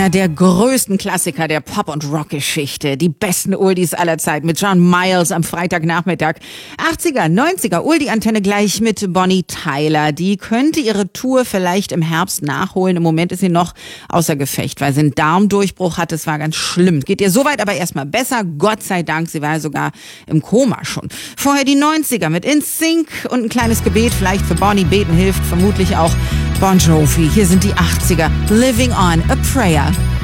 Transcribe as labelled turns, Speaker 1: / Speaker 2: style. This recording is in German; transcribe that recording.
Speaker 1: Einer der größten Klassiker der Pop- und Rockgeschichte. Die besten Oldies aller Zeit mit John Miles am Freitagnachmittag. 80er, 90er, Oldie-Antenne gleich mit Bonnie Tyler. Die könnte ihre Tour vielleicht im Herbst nachholen. Im Moment ist sie noch außer Gefecht, weil sie einen Darmdurchbruch hatte. Es war ganz schlimm. Geht ihr soweit aber erstmal besser. Gott sei Dank, sie war ja sogar im Koma schon. Vorher die 90er mit NSYNC und ein kleines Gebet. Vielleicht für Bonnie beten hilft, vermutlich auch Bon Jovi. Hier sind die 80er. Living on a Prayer.